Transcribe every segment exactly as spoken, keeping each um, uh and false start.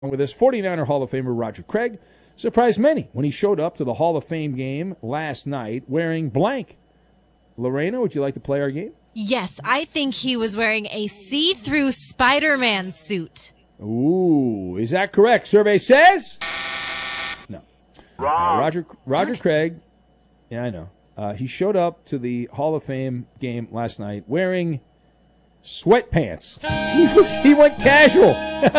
with us, 49er Hall of Famer Roger Craig surprised many when he showed up to the Hall of Fame game last night wearing blank. Lorena, would you like to play our game? Yes, I think he was wearing a see-through Spider-Man suit. Ooh, is that correct? Survey says? No. Wrong. Uh, Roger Roger Craig, yeah, I know. Uh, he showed up to the Hall of Fame game last night wearing sweatpants. He was he went casual.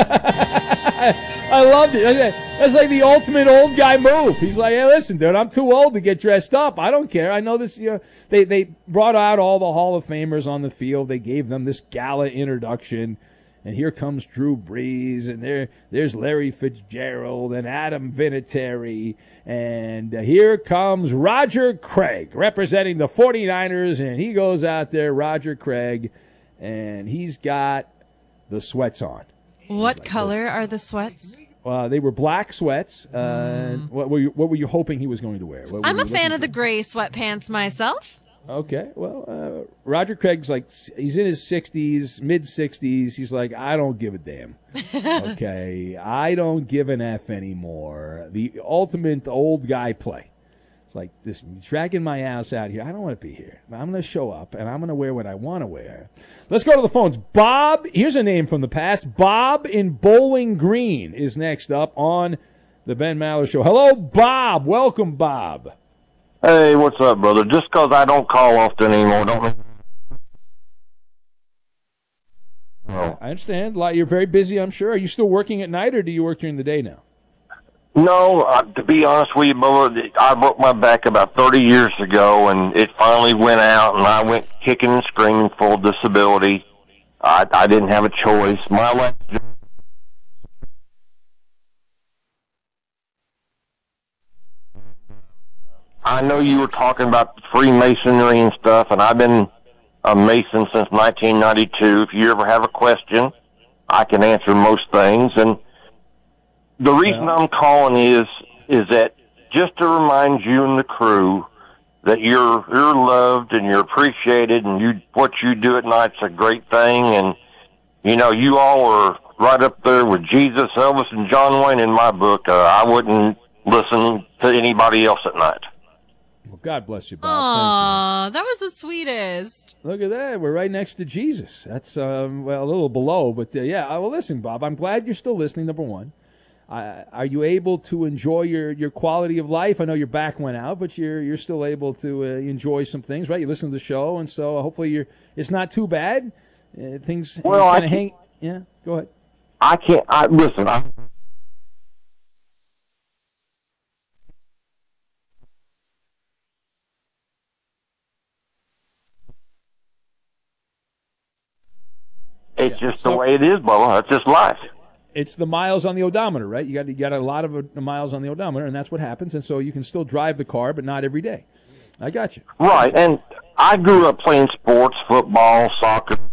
I loved it. That's like the ultimate old guy move. He's like, hey, listen, dude, I'm too old to get dressed up. I don't care. I know this. You know, they they brought out all the Hall of Famers on the field. They gave them this gala introduction. And here comes Drew Brees, and there, there's Larry Fitzgerald and Adam Vinatieri. And uh, here comes Roger Craig representing the 49ers, and he goes out there, Roger Craig, and he's got the sweats on. What like color this. are the sweats? Uh, they were black sweats. Uh, mm. What were you What were you hoping he was going to wear? I'm a fan of the gray sweatpants myself. Okay, well, uh, Roger Craig's like, he's in his sixties, mid-sixties. He's like, I don't give a damn. Okay, I don't give an F anymore. The ultimate old guy play. It's like, listen, you're dragging my ass out here. I don't want to be here. I'm going to show up, and I'm going to wear what I want to wear. Let's go to the phones. Bob, here's a name from the past. Bob in Bowling Green is next up on the Ben Maller Show. Hello, Bob. Welcome, Bob. Hey, what's up, brother? Just 'cause I don't call often anymore, don't mean... No. I understand. You're very busy, I'm sure. Are you still working at night, or do you work during the day now? No, uh, to be honest with you, brother, I broke my back about thirty years ago, and it finally went out, and I went kicking and screaming full disability. I, I didn't have a choice. My last job... I know you were talking about Freemasonry and stuff, and I've been a Mason since nineteen ninety-two. If you ever have a question, I can answer most things. And the reason yeah. I'm calling is is that just to remind you and the crew that you're you're loved and you're appreciated, and you what you do at night's a great thing. And you know, you all are right up there with Jesus, Elvis, and John Wayne in my book. Uh, I wouldn't listen to anybody else at night. Well, God bless you, Bob. Aw, that was the sweetest. Look at that. We're right next to Jesus. That's, um, well, a little below. But, uh, yeah, well, listen, Bob, I'm glad you're still listening, number one. Uh, are you able to enjoy your, your quality of life? I know your back went out, but you're you're still able to uh, enjoy some things, right? You listen to the show, and so hopefully you're it's not too bad. Uh, things well, kind of hang. Yeah, go ahead. I can't. I listen. I, It's just so, the way it is, Bubba. That's just life. It's the miles on the odometer, right? You got you got a lot of uh, miles on the odometer, and that's what happens. And so you can still drive the car, but not every day. I got you. Right, and I grew up playing sports, football, soccer.